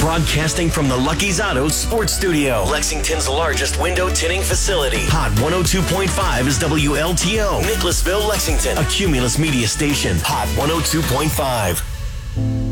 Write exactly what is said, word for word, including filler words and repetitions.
Broadcasting from the Lucky's Auto Sports Studio, Lexington's largest window tinting facility. Hot one oh two point five is W L T O, Nicholasville, Lexington, a Cumulus media station. Hot one oh two point five.